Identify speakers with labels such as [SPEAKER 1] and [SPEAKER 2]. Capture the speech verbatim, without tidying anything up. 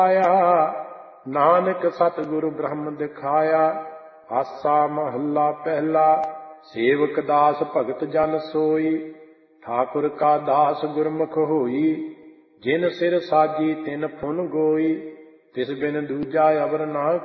[SPEAKER 1] ਨਾਨਕ ਸਤਿਗੁਰ ਬ੍ਰਹਮ ਦਿਖਾਇਆ। ਆਸਾ ਮਹੱਲਾ ਪਹਿਲਾ। ਸੇਵਕ ਦਾਸ ਭਗਤ ਜਨ ਸੋਈ, ਠਾਕੁਰ ਕਾ ਦਾਸ ਗੁਰਮੁਖ ਹੋਈ। ਜਿਨ ਸਿਰ ਸਾਜੀ ਤਿਨ ਫੁਨ ਗੋਈ, ਤਿਸ ਬਿਨ ਦੂਜਾ ਅਵਰ ਨਾ